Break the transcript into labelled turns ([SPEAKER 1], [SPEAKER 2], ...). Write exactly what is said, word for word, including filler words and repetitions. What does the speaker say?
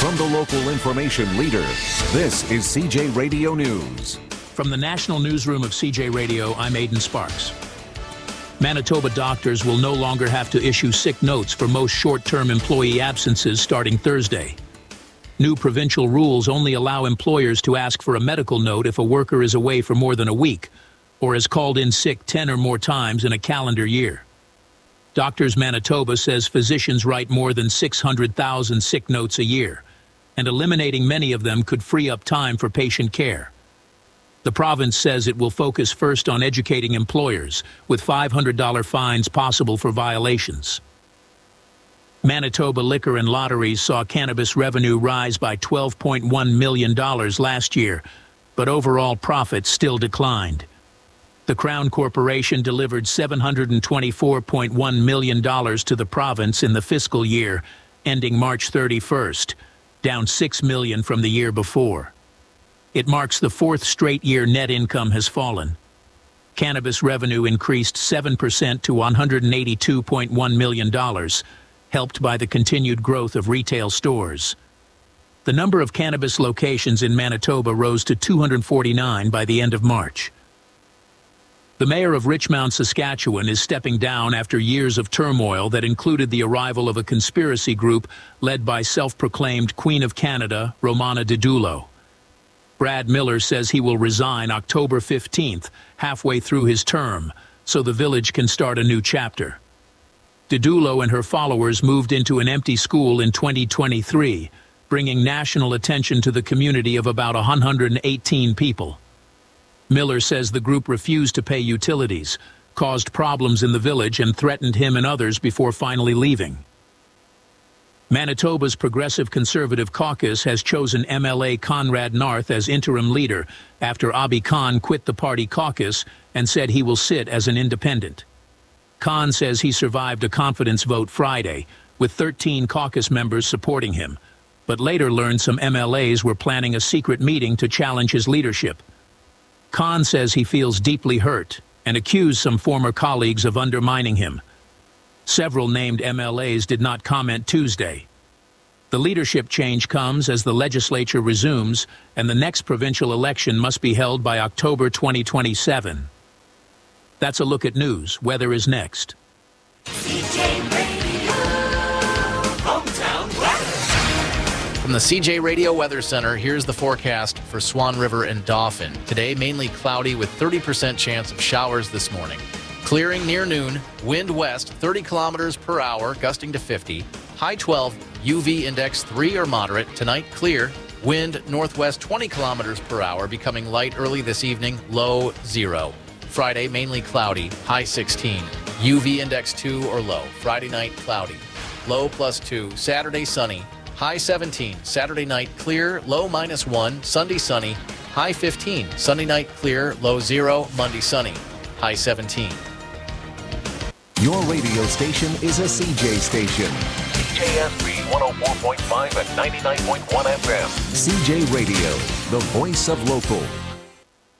[SPEAKER 1] from the local information leader, this is C J Radio News.
[SPEAKER 2] From the National Newsroom of C J Radio, I'm Aidan Sparks. Manitoba doctors will no longer have to issue sick notes for most short-term employee absences starting Thursday. New provincial rules only allow employers to ask for a medical note if a worker is away for more than a week or is called in sick ten or more times in a calendar year. Doctors Manitoba says physicians write more than six hundred thousand sick notes a year, and eliminating many of them could free up time for patient care. The province says it will focus first on educating employers, with five hundred dollars fines possible for violations. Manitoba Liquor and Lotteries saw cannabis revenue rise by twelve point one million dollars last year, but overall profits still declined. The Crown Corporation delivered seven hundred twenty-four point one million dollars to the province in the fiscal year, ending March thirty-first, down six million dollars from the year before. It marks the fourth straight year net income has fallen. Cannabis revenue increased seven percent to one hundred eighty-two point one million dollars, helped by the continued growth of retail stores. The number of cannabis locations in Manitoba rose to two hundred forty-nine by the end of March. The mayor of Richmond, Saskatchewan, is stepping down after years of turmoil that included the arrival of a conspiracy group led by self-proclaimed Queen of Canada, Romana Didulo. Brad Miller says he will resign October fifteenth, halfway through his term, so the village can start a new chapter. Didulo and her followers moved into an empty school in twenty twenty-three, bringing national attention to the community of about one hundred eighteen people. Miller says the group refused to pay utilities, caused problems in the village, and threatened him and others before finally leaving. Manitoba's Progressive Conservative Caucus has chosen M L A Conrad Narth as interim leader after Abi Khan quit the party caucus and said he will sit as an independent. Khan says he survived a confidence vote Friday, with thirteen caucus members supporting him, but later learned some M L As were planning a secret meeting to challenge his leadership. Khan says he feels deeply hurt and accused some former colleagues of undermining him. Several named M L As did not comment Tuesday. The leadership change comes as the legislature resumes, and the next provincial election must be held by October twenty twenty-seven. That's a look at news. Weather is next.
[SPEAKER 3] C J Radio, hometown weather.
[SPEAKER 4] From the C J Radio Weather Center, here's the forecast for Swan River and Dauphin. Today, mainly cloudy with thirty percent chance of showers this morning. Clearing near noon, wind west thirty kilometers per hour, gusting to fifty. High twelve, U V index three or moderate. Tonight, clear. Wind northwest twenty kilometers per hour, becoming light early this evening, low zero. Friday, mainly cloudy, high sixteen. U V index two or low. Friday night, cloudy, low plus two. Saturday, sunny, high seventeen. Saturday night, clear, low minus one. Sunday, sunny, high fifteen. Sunday night, clear, low zero. Monday, sunny, high seventeen.
[SPEAKER 1] Your radio station is a C J station.
[SPEAKER 5] C J S B one oh four point five and ninety-nine point one F M.
[SPEAKER 1] C J Radio, the voice of local.